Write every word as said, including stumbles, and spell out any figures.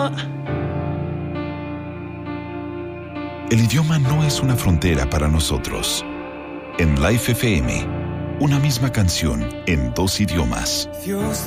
El idioma no es una frontera para nosotros. En Life F M, una misma canción en dos idiomas. Dios